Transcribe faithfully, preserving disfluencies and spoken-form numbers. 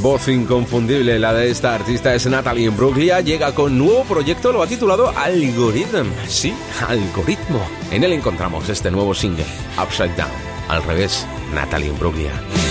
Voz inconfundible la de esta artista es Natalie Imbruglia. Llega con nuevo proyecto, lo ha titulado Algorithm. Sí, algoritmo. En él encontramos este nuevo single, Upside Down. Al revés, Natalie Imbruglia.